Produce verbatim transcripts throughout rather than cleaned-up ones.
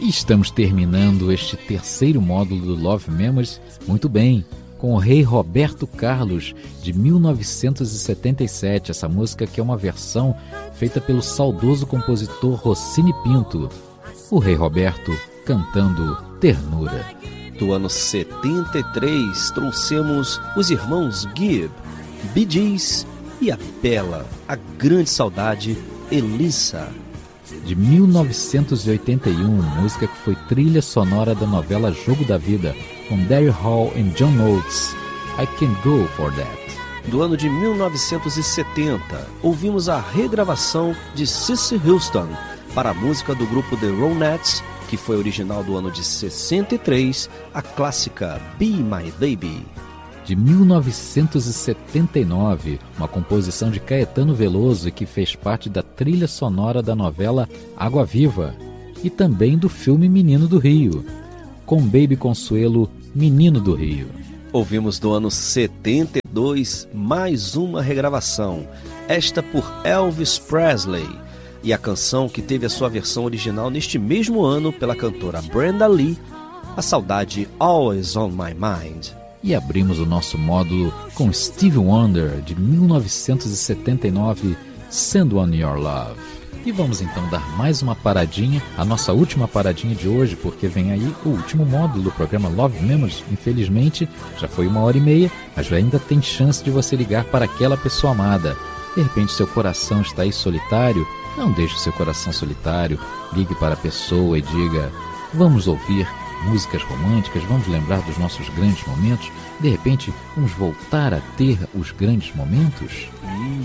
E estamos terminando este terceiro módulo do Love Memories muito bem, com o Rei Roberto Carlos, de mil novecentos e setenta e sete, essa música que é uma versão feita pelo saudoso compositor Rossini Pinto. O Rei Roberto cantando Ternura. Do ano setenta e três, trouxemos os irmãos Gibb, Bee Gees e a bela, a grande saudade, Elisa. De mil novecentos e oitenta e um, música que foi trilha sonora da novela Jogo da Vida, com Daryl Hall e John Oates, I Can Go For That. Do ano de mil novecentos e setenta, ouvimos a regravação de Cissy Houston para a música do grupo The Ronettes, que foi original do ano de sessenta e três, a clássica Be My Baby. De mil novecentos e setenta e nove, uma composição de Caetano Veloso e que fez parte da trilha sonora da novela Água Viva e também do filme Menino do Rio, com Baby Consuelo, Menino do Rio. Ouvimos do ano setenta e dois mais uma regravação, esta por Elvis Presley, e a canção que teve a sua versão original neste mesmo ano pela cantora Brenda Lee, a saudade Always On My Mind. E abrimos o nosso módulo com Stevie Wonder, de mil novecentos e setenta e nove, Send On Your Love. E vamos então dar mais uma paradinha, a nossa última paradinha de hoje, porque vem aí o último módulo do programa Love Memories. Infelizmente, já foi uma hora e meia, mas ainda tem chance de você ligar para aquela pessoa amada. De repente seu coração está aí solitário, não deixe o seu coração solitário, ligue para a pessoa e diga, vamos ouvir músicas românticas, vamos lembrar dos nossos grandes momentos, de repente vamos voltar a ter os grandes momentos? Hum,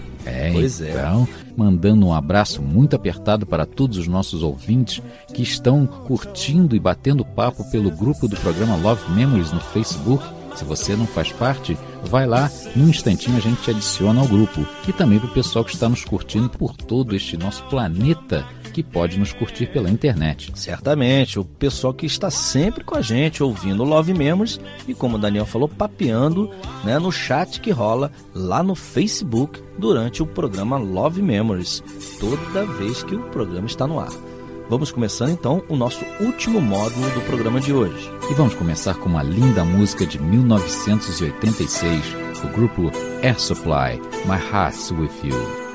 é, pois então, é. Mandando um abraço muito apertado para todos os nossos ouvintes que estão curtindo e batendo papo pelo grupo do programa Love Memories no Facebook. Se você não faz parte, vai lá, num instantinho a gente te adiciona ao grupo. E também para o pessoal que está nos curtindo por todo este nosso planeta, que pode nos curtir pela internet. Certamente, o pessoal que está sempre com a gente, ouvindo Love Memories e, como o Daniel falou, papeando, né, no chat que rola lá no Facebook durante o programa Love Memories, toda vez que o programa está no ar. Vamos começar então o nosso último módulo do programa de hoje. E vamos começar com uma linda música de mil novecentos e oitenta e seis, do grupo Air Supply, My Heart's With You.